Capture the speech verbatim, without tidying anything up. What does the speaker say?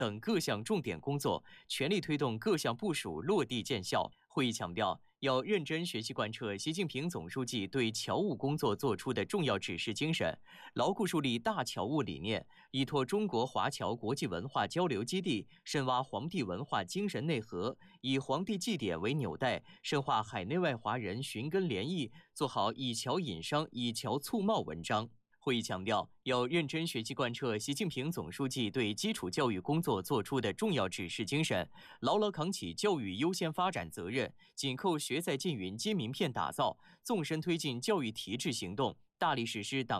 等各项重点工作，全力推动各项部署落地见效。会议强调，要认真学习贯彻习近平总书记对侨务工作作出的重要指示精神，牢固树立大侨务理念，依托中国华侨国际文化交流基地，深挖皇帝文化精神内核，以皇帝祭典为纽带，深化海内外华人寻根联谊，做好以侨引商、以侨促贸文章。会议强调，要认真学习贯彻习近平总书记对基础教育工作作出的重要指示精神，牢牢扛起教育优先发展责任，紧扣学在禁云金名片打造，纵深推进教育提质行动，大力实施党